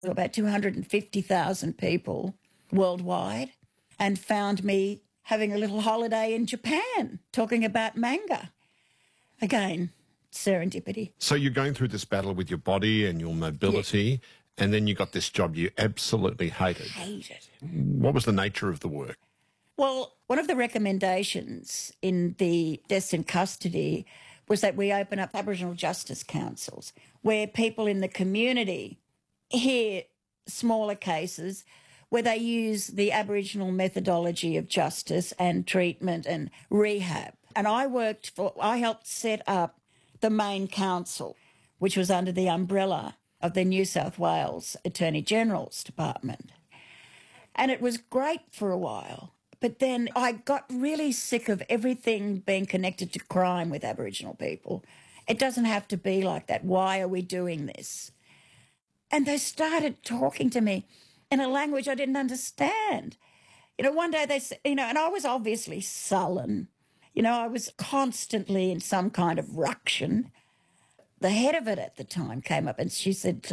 about 250,000 people worldwide, and found me having a little holiday in Japan talking about manga. Again, serendipity. So you're going through this battle with your body and your mobility, and then you got this job you absolutely hated. Hated. What was the nature of the work? Well, one of the recommendations in the Deaths in Custody was that we open up Aboriginal Justice Councils where people in the community hear smaller cases where they use the Aboriginal methodology of justice and treatment and rehab. And I helped set up the main council, which was under the umbrella of the New South Wales Attorney General's Department. And it was great for a while. But then I got really sick of everything being connected to crime with Aboriginal people. It doesn't have to be like that. Why are we doing this? And they started talking to me in a language I didn't understand. One day they said, and I was obviously sullen. I was constantly in some kind of ruction. The head of it at the time came up and she said,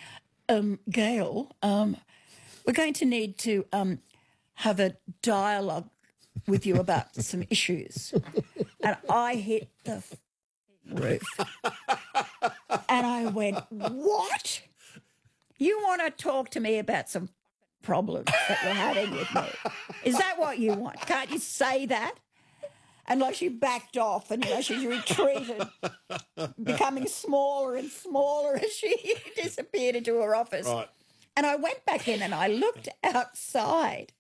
Gail, we're going to need to have a dialogue with you about some issues. And I hit the roof. And I went, what? You want to talk to me about some problems that you're having with me? Is that what you want? Can't you say that? And she backed off and, she retreated, becoming smaller and smaller as she disappeared into her office. Right. And I went back in and I looked outside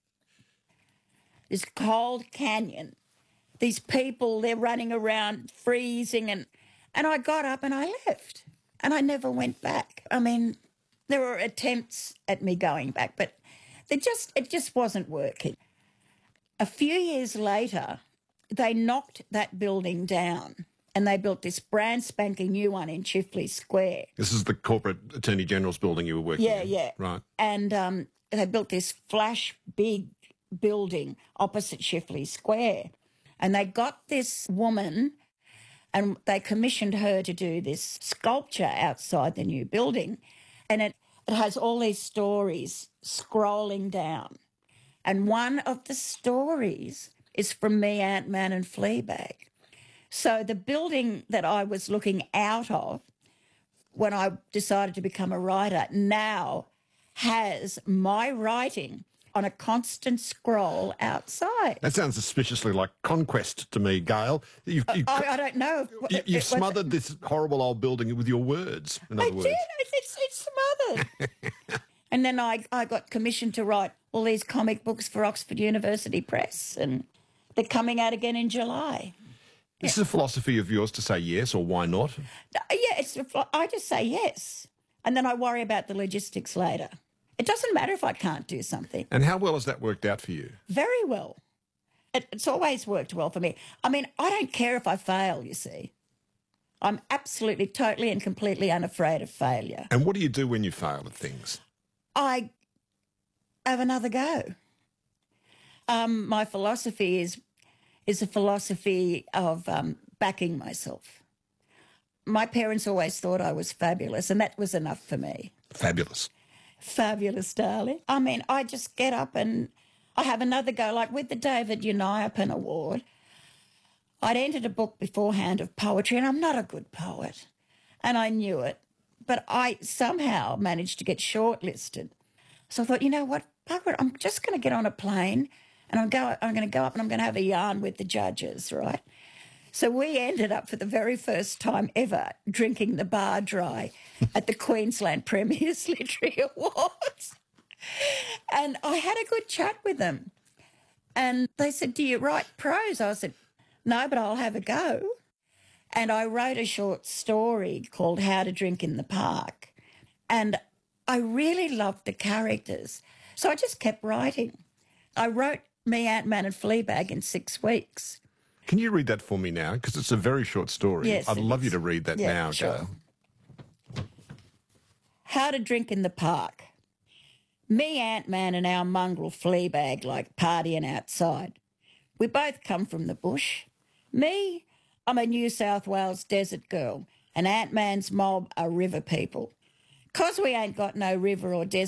this cold canyon. These people, they're running around freezing and I got up and I left and I never went back. I mean, there were attempts at me going back, but it just wasn't working. A few years later, they knocked that building down and they built this brand spanking new one in Chifley Square. This is the Corporate Attorney General's building you were working in? Yeah. Right. And they built this flash big building opposite Chifley Square. And they got this woman and they commissioned her to do this sculpture outside the new building. And it has all these stories scrolling down. And one of the stories is from me, Ant-Man and Fleabag. So the building that I was looking out of when I decided to become a writer now has my writing on a constant scroll outside. That sounds suspiciously like conquest to me, Gail. I don't know. You've smothered this horrible old building with your words, in other words. I did. It's smothered. And then I got commissioned to write all these comic books for Oxford University Press, and they're coming out again in July. This is a philosophy of yours to say yes or why not? Yeah, I just say yes, and then I worry about the logistics later. It doesn't matter if I can't do something. And how well has that worked out for you? Very well. It's always worked well for me. I mean, I don't care if I fail, you see. I'm absolutely, totally and completely unafraid of failure. And what do you do when you fail at things? I have another go. My philosophy is a philosophy of backing myself. My parents always thought I was fabulous, and that was enough for me. Fabulous. Fabulous, darling. I mean, I just get up and I have another go, like with the David Uniapan Award. I'd entered a book beforehand of poetry, and I'm not a good poet, and I knew it, but I somehow managed to get shortlisted. So I thought, you know what, bugger it, I'm just going to get on a plane and I'm going to go up and I'm going to have a yarn with the judges, right? So we ended up for the very first time ever drinking the bar dry at the Queensland Premier's Literary Awards. And I had a good chat with them. And they said, do you write prose? I said, no, but I'll have a go. And I wrote a short story called How to Drink in the Park. And I really loved the characters. So I just kept writing. I wrote Me, Ant-Man and Fleabag in 6 weeks. Can you read that for me now? Because it's a very short story. Yes, I'd love you to read that now, sure. Gail. How to Drink in the Park. Me, Ant-Man and our mongrel Fleabag like partying outside. We both come from the bush. Me, I'm a New South Wales desert girl, and Ant-Man's mob are river people. 'Cause we ain't got no river or desert